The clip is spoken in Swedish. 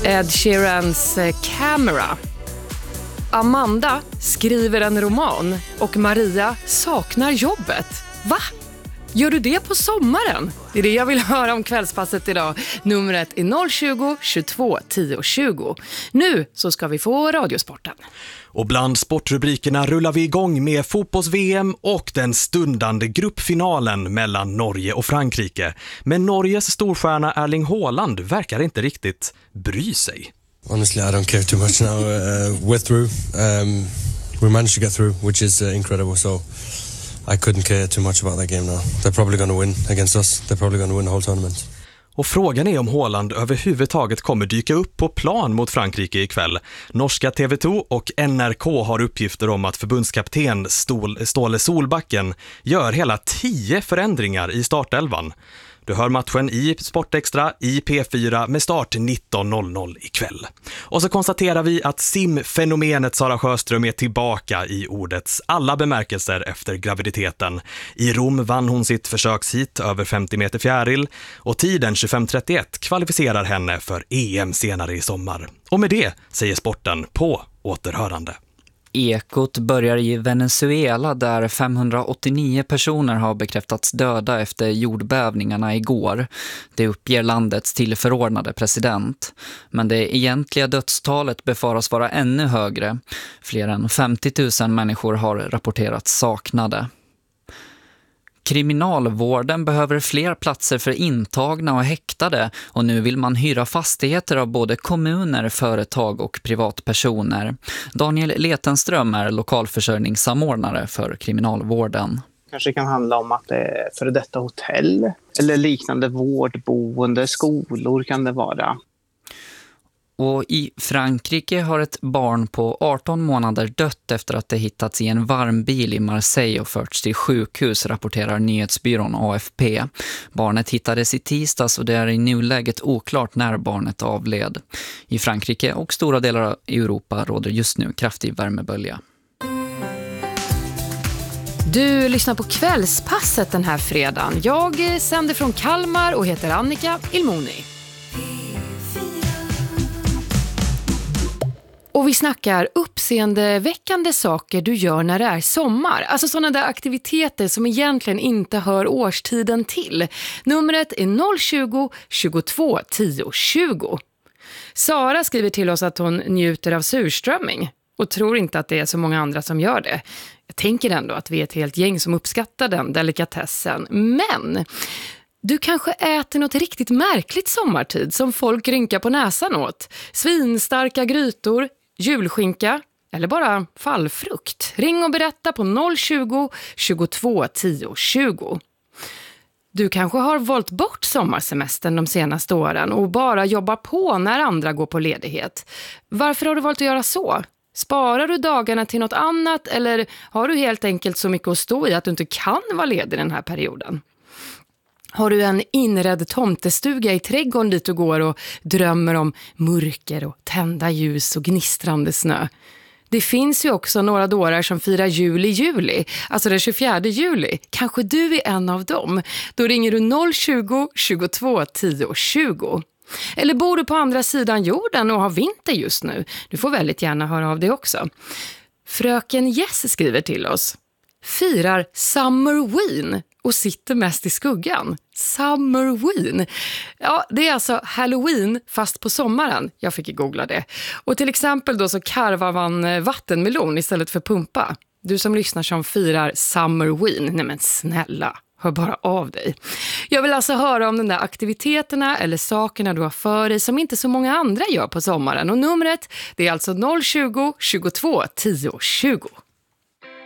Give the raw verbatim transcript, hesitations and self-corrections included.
Ed Sheerans Camera. Amanda skriver en roman och Maria saknar jobbet. Va? Gör du det på sommaren? Det är det jag vill höra om kvällspasset idag. Numret är noll tjugo, tjugotvå, tio, tjugo. Nu så ska vi få Radiosporten. Och bland sportrubrikerna rullar vi igång med fotbolls-V M och den stundande gruppfinalen mellan Norge och Frankrike. Men Norges storstjärna Erling Haaland verkar inte riktigt bry sig. Honestly, I don't care too much now. Uh, we're through. Um, we managed to get through, which is uh, incredible. So I couldn't care too much about that game now. They're probably going to win against us. They're probably going to win the whole tournament. Och frågan är om Haaland överhuvudtaget kommer dyka upp på plan mot Frankrike ikväll. Norska T V två och N R K har uppgifter om att förbundskapten Ståle Solbacken gör hela tio förändringar i startelvan. Du hör matchen i Sportextra i P fyra med start nitton noll noll ikväll. Och så konstaterar vi att simfenomenet Sara Sjöström är tillbaka i ordets alla bemärkelser efter graviditeten. I Rom vann hon sitt försökshit över femtio meter fjäril och tiden tjugofem trettioett kvalificerar henne för E M senare i sommar. Och med det säger sporten på återhörande. Ekot börjar i Venezuela där femhundraåttionio personer har bekräftats döda efter jordbävningarna igår. Det uppger landets tillförordnade president. Men det egentliga dödstalet befaras vara ännu högre. Fler än femtio tusen människor har rapporterats saknade. Kriminalvården behöver fler platser för intagna och häktade och nu vill man hyra fastigheter av både kommuner, företag och privatpersoner. Daniel Letenström är lokalförsörjningssamordnare för kriminalvården. Kanske kan handla om att det är före detta hotell eller liknande vårdboende, skolor kan det vara. Och i Frankrike har ett barn på arton månader dött efter att det hittats i en varmbil i Marseille och förts till sjukhus, rapporterar nyhetsbyrån A F P. Barnet hittades i tisdags och det är i nuläget oklart när barnet avled. I Frankrike och stora delar av Europa råder just nu kraftig värmebölja. Du lyssnar på kvällspasset den här fredagen. Jag sänder från Kalmar och heter Annika Ilmoni. Och vi snackar uppseendeväckande saker du gör när det är sommar. Alltså sådana där aktiviteter som egentligen inte hör årstiden till. Numret är noll tjugo, tjugotvå, tio, tjugo. Sara skriver till oss att hon njuter av surströmming och tror inte att det är så många andra som gör det. Jag tänker ändå att vi är ett helt gäng som uppskattar den delikatessen. Men du kanske äter något riktigt märkligt sommartid som folk rynkar på näsan åt. Svinstarka grytor, julskinka eller bara fallfrukt. Ring och berätta på noll tjugo, tjugotvå, tio, tjugo. Du kanske har valt bort sommarsemestern de senaste åren och bara jobbar på när andra går på ledighet. Varför har du valt att göra så? Sparar du dagarna till något annat eller har du helt enkelt så mycket att stå i att du inte kan vara ledig den här perioden? Har du en inredd tomtestuga i trädgården dit du går och drömmer om mörker och tända ljus och gnistrande snö? Det finns ju också några dårar som firar jul i juli, alltså den tjugofjärde juli. Kanske du är en av dem. Då ringer du noll tjugo, tjugotvå, tio, tjugo. Eller bor du på andra sidan jorden och har vinter just nu? Du får väldigt gärna höra av dig också. Fröken Jess skriver till oss. Firar Summerween och sitter mest i skuggan. Summerween. Ja, det är alltså Halloween fast på sommaren. Jag fick googla det. Och till exempel då så karvar man vattenmelon istället för pumpa. Du som lyssnar som firar Summerween. Nej men snälla, hör bara av dig. Jag vill alltså höra om de där aktiviteterna eller sakerna du har för dig som inte så många andra gör på sommaren. Och numret, det är alltså noll tjugo, tjugotvå, tio, tjugo.